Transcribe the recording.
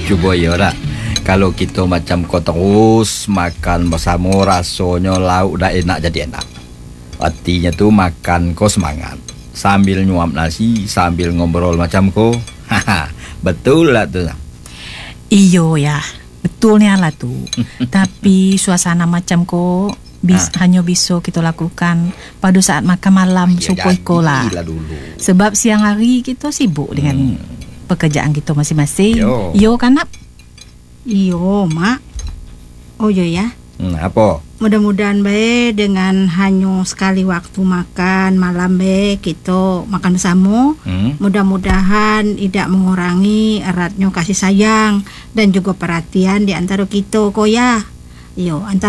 Coba ya ora. Kalau kita macam kau terus makan bersama rasanya lauk dah enak jadi enak. Artinya tuh makan kau semangat. Sambil nyuap nasi, sambil ngobrol macam kau. Haha, betul lah tuh. Iyo ya, betulnya lah tuh. Tapi suasana macam kok hanya bisa kita lakukan pada saat makan malam supaya lah. Sebab siang hari kita sibuk dengan pekerjaan kita masing-masing. Yo kan Nap? Iyo mak. Oh iya ya. Apa? Mudah-mudahan baik dengan hanya sekali waktu makan malam baik kita makan bersama. Mudah-mudahan tidak mengurangi eratnya kasih sayang dan juga perhatian di antara kita kok ya. Yo antara